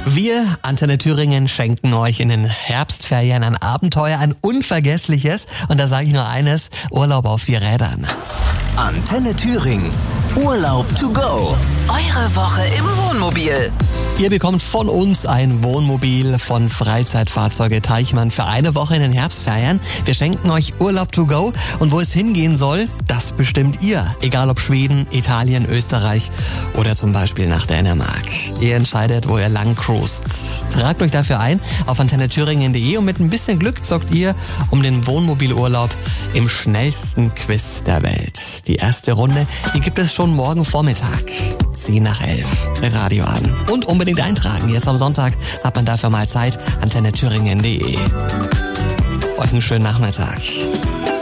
Wir, Antenne Thüringen, schenken euch in den Herbstferien ein Abenteuer, ein unvergessliches. Und da sage ich nur eines, Urlaub auf 4 Rädern. Antenne Thüringen. Urlaub to go. Eure Woche im Wohnmobil. Ihr bekommt von uns ein Wohnmobil von Freizeitfahrzeuge Teichmann für eine Woche in den Herbstferien. Wir schenken euch Urlaub to go. Und wo es hingehen soll, das bestimmt ihr. Egal ob Schweden, Italien, Österreich oder zum Beispiel nach Dänemark. Ihr entscheidet, wo ihr lang cruist. Tragt euch dafür ein auf antennethüringen.de und mit ein bisschen Glück zockt ihr um den Wohnmobilurlaub im schnellsten Quiz der Welt. Die erste Runde, die gibt es schon morgen Vormittag. 10 nach 11. Radio an. Und unbedingt eintragen. Jetzt am Sonntag hat man dafür mal Zeit. antennethüringen.de. Euch einen schönen Nachmittag.